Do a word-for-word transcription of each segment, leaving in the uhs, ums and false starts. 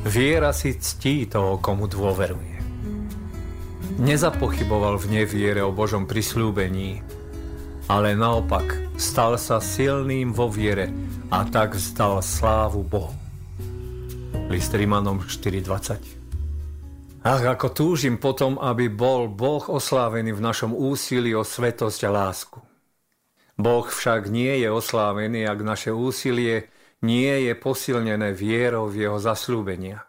Viera si ctí toho, komu dôveruje. Nezapochyboval v neviere o Božom prisľúbení, ale naopak stal sa silným vo viere a tak vzdal slávu Bohu. List Rimanom štyri dvadsať. Ach, ako túžim potom, aby bol Boh oslávený v našom úsilí o svetosť a lásku. Boh však nie je oslávený, ak naše úsilie nie je posilnené vierou v jeho zasľúbenia.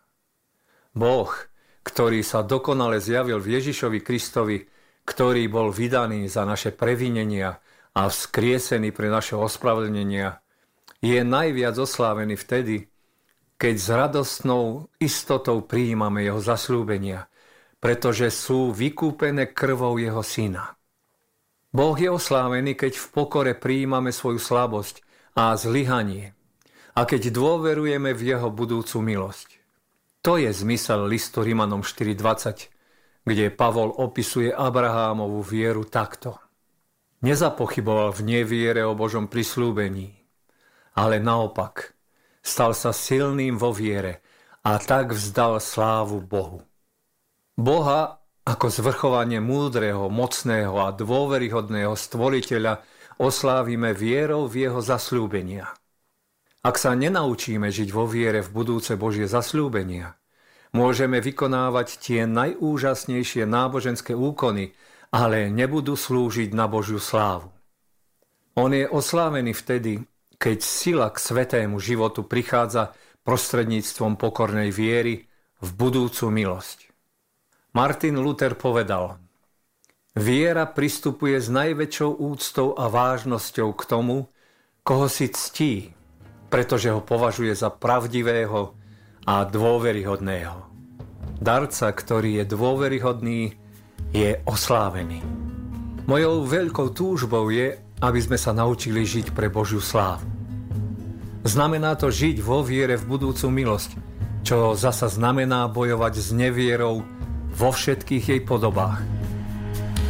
Boh, ktorý sa dokonale zjavil v Ježišovi Kristovi, ktorý bol vydaný za naše previnenia a vzkriesený pre naše ospravedlnenia, je najviac oslávený vtedy, keď s radostnou istotou prijímame jeho zasľúbenia, pretože sú vykúpené krvou jeho syna. Boh je oslávený, keď v pokore prijímame svoju slabosť a zlyhanie, a keď dôverujeme v jeho budúcu milosť. To je zmysel listu Rimanom štyri dvadsať, kde Pavol opisuje Abrahámovu vieru takto. Nezapochyboval v neviere o Božom prisľúbení, ale naopak stal sa silným vo viere a tak vzdal slávu Bohu. Boha ako zvrchovanie múdreho, mocného a dôveryhodného stvoriteľa oslávime vierou v jeho zasľúbenia. Ak sa nenaučíme žiť vo viere v budúce Božie zasľúbenia, môžeme vykonávať tie najúžasnejšie náboženské úkony, ale nebudú slúžiť na Božiu slávu. On je oslávený vtedy, keď sila k svätému životu prichádza prostredníctvom pokornej viery v budúcu milosť. Martin Luther povedal: Viera pristupuje s najväčšou úctou a vážnosťou k tomu, koho si ctí, pretože ho považuje za pravdivého a dôveryhodného. Darca, ktorý je dôveryhodný, je oslávený. Mojou veľkou túžbou je, aby sme sa naučili žiť pre Božiu slávu. Znamená to žiť vo viere v budúcu milosť, čo zasa znamená bojovať s nevierou vo všetkých jej podobách.